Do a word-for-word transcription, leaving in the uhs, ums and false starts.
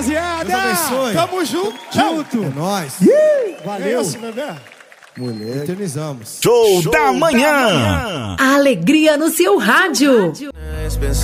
rapaziada. Deus abençoe. Tamo junto. Junto. É nóis. Valeu. É isso, bebê. Mulher. Eternizamos. Show, Show da manhã. A alegria no seu rádio.